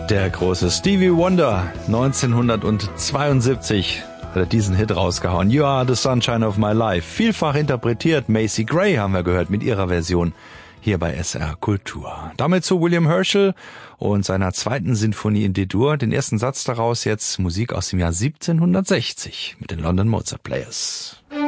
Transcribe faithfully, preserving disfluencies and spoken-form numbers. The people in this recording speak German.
Der große Stevie Wonder, neunzehnhundertzweiundsiebzig hat er diesen Hit rausgehauen. You are the sunshine of my life. Vielfach interpretiert. Macy Gray haben wir gehört mit ihrer Version hier bei S R Kultur. Damit zu William Herschel und seiner zweiten Sinfonie in D-Dur. Den ersten Satz daraus jetzt Musik aus dem Jahr siebzehnhundertsechzig mit den London Mozart Players.